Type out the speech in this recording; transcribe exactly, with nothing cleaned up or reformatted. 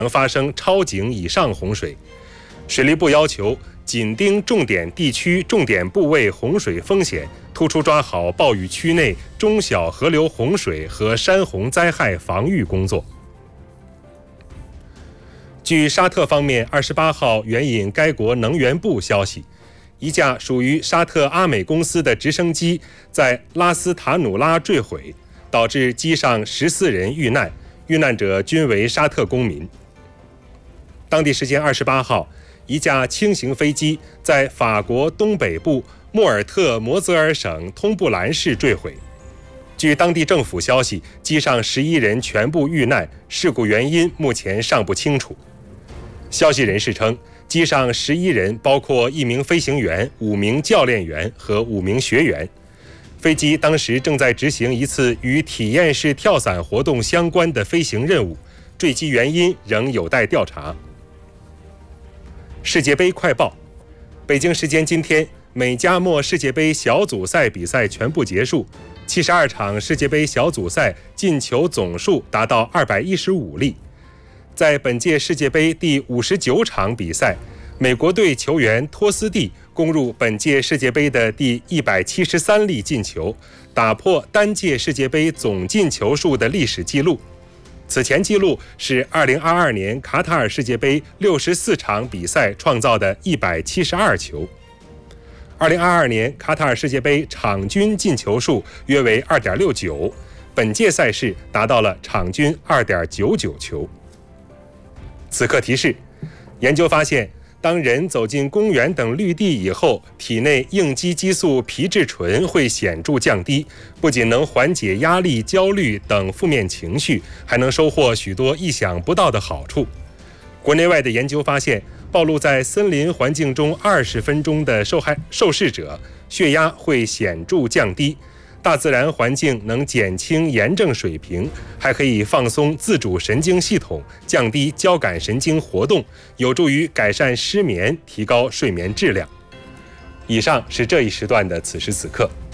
能发生超警以上洪水。水利部要求紧盯重点地区、重点部位洪水风险，突出抓好暴雨区内中小河流洪水和山洪灾害防御工作。据沙特方面二十八号援引该国能源部消息，一架属于沙特阿美公司的直升机在拉斯塔努拉坠毁，导致机上十四人遇难，遇难者均为沙特公民。当地时间二十八号，一架轻型飞机在法国东北部莫尔特摩泽尔省通布兰市坠毁。据当地政府消息，机上十一人全部遇难，事故原因目前尚不清楚。消息人士称，机上十一人包括一名飞行员、五名教练员和五名学员。飞机当时正在执行一次与体验式跳伞活动相关的飞行任务，坠机原因仍有待调查。世界杯快报：北京时间今天，美加墨世界杯小组赛比赛全部结束，七十二场世界杯小组赛进球总数达到二百一十五粒。在本届世界杯第五十九场比赛，美国队球员托斯蒂攻入本届世界杯的第一百七十三粒进球，打破单届世界杯总进球数的历史纪录。此前纪录是二零二二年卡塔尔世界杯六十四场比赛创造的一百七十二球。二零二二年卡塔尔世界杯场均进球数约为 二点六九， 本届赛事达到了场均 二点九九球。此刻提示：研究发现，当人走进公园等绿地以后，体内应激激素皮质醇会显著降低，不仅能缓解压力、焦虑等负面情绪，还能收获许多意想不到的好处。国内外的研究发现，暴露在森林环境中二十分钟的受害受试者，血压会显著降低。大自然环境能减轻炎症水平，还可以放松自主神经系统，降低交感神经活动，有助于改善失眠，提高睡眠质量。以上是这一时段的此时此刻。